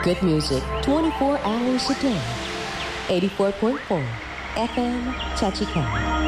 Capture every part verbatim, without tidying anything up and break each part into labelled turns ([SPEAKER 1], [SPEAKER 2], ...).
[SPEAKER 1] Good music twenty-four hours a day. eighty-four point fourエフエム Chachika。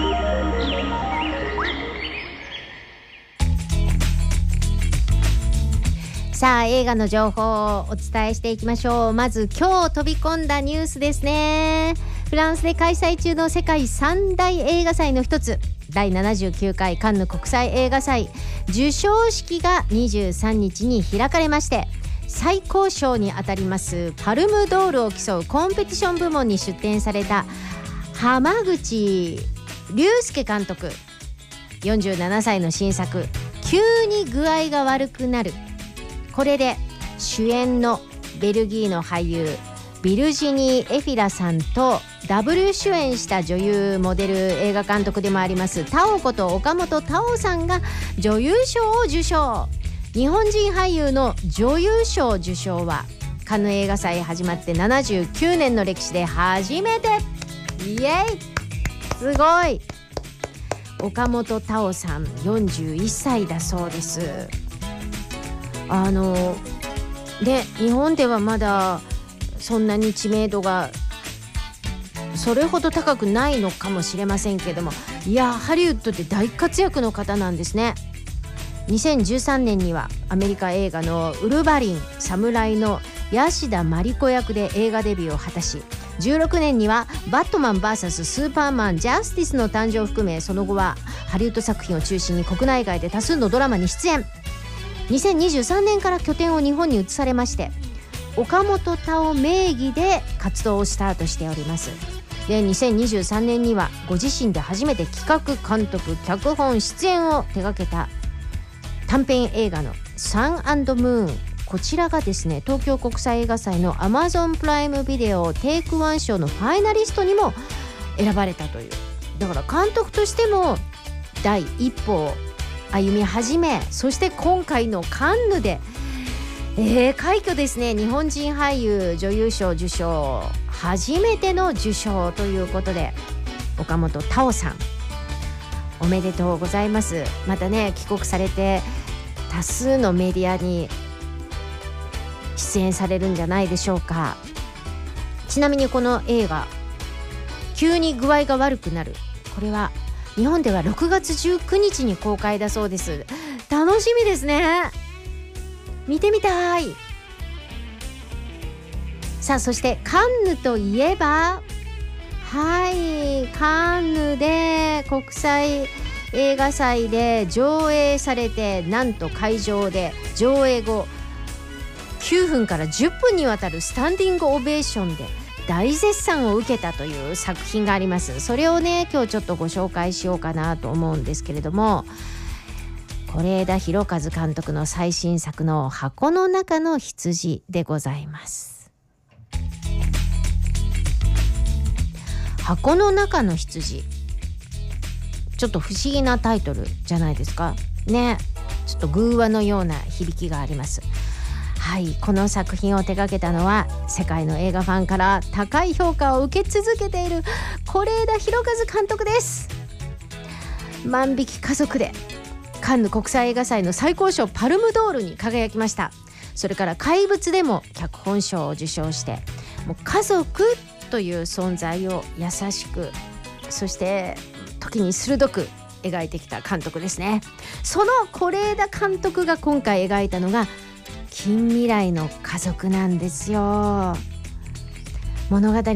[SPEAKER 2] さあ、映画の情報をお伝えしていきましょう。まず今日飛び込んだニュースですね。フランスで開催中の世界三大映画祭の一つ、だいななじゅうきゅうかいカンヌ国際映画祭授賞式がにじゅうさんにちに開かれまして、最高賞にあたりますパルムドールを競うコンペティション部門に出展された濱口竜介監督、よんじゅうななさいの新作急に具合が悪くなる。これで主演のベルギーの俳優ビルジニー・エフィラさんとダブル主演した女優モデル映画監督でもありますタオこと岡本太郎さんが女優賞を受賞。日本人俳優の女優賞受賞はカンヌ映画祭始まってななじゅうきゅうねんの歴史で初めて。イエイ、すごい。岡本太郎さんよんじゅういっさいだそうです。あので日本ではまだそんなに知名度がそれほど高くないのかもしれませんけれども、いやハリウッドで大活躍の方なんですね。にせんじゅうさんねんにはアメリカ映画のウルヴァリン侍のヤシダマリコ役で映画デビューを果たし、じゅうろくねんにはバットマン ブイエス スーパーマンジャスティスの誕生を含め、その後はハリウッド作品を中心に国内外で多数のドラマに出演。にせんにじゅうさんねんから拠点を日本に移されまして、岡本太郎名義で活動をスタートしております。でにせんにじゅうさんねんにはご自身で初めて企画監督脚本出演を手掛けた短編映画のサン&ムーン、こちらがですね東京国際映画祭の Amazon プライムビデオテイクワン賞のファイナリストにも選ばれたという。だから監督としても第一歩を歩み始め、そして今回のカンヌで、えー、快挙ですね。日本人俳優女優賞受賞、初めての受賞ということで、岡本太郎さんおめでとうございます。またね帰国されて多数のメディアに出演されるんじゃないでしょうか。ちなみにこの映画急に具合が悪くなる、これは日本ではろくがつじゅうくにちに公開だそうです。楽しみですね。見てみたい。さあそしてカンヌといえば、はいカンヌで国際映画祭で上映されて、なんと会場で上映後きゅうふんからじゅっぷんにわたるスタンディングオベーションで大絶賛を受けたという作品があります。それをね今日ちょっとご紹介しようかなと思うんですけれども、是枝裕和監督の最新作の箱の中の羊でございます。箱の中の羊、ちょっと不思議なタイトルじゃないですかね。ちょっと偶話のような響きがあります。はい、この作品を手掛けたのは世界の映画ファンから高い評価を受け続けている是枝裕和監督です。万引き家族でカンヌ国際映画祭の最高賞パルムドールに輝きました。それから怪物でも脚本賞を受賞して、もう家族という存在を優しく、そして時に鋭く描いてきた監督ですね。その是枝監督が今回描いたのが近未来の家族なんですよ。物語